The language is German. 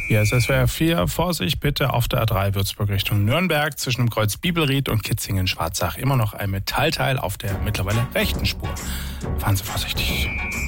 Hier ist SWR 4. Vorsicht bitte auf der A3 Würzburg Richtung Nürnberg zwischen dem Kreuz Bibelried und Kitzingen-Schwarzach. Immer noch ein Metallteil auf der mittlerweile rechten Spur. Fahren Sie vorsichtig.